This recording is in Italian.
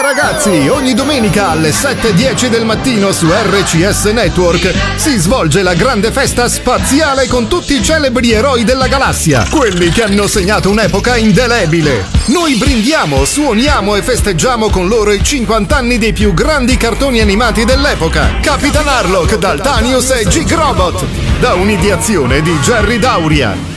ragazzi, ogni domenica alle 7:10 del mattino su RCS Network si svolge la grande festa spaziale con tutti i celebri eroi della galassia, quelli che hanno segnato un'epoca indelebile. Noi brindiamo, suoniamo e festeggiamo con loro i 50 anni dei più grandi cartoni animati dell'epoca. Capitan Harlock, Daltanius e G-Robot, da un'ideazione di Jerry Dauria.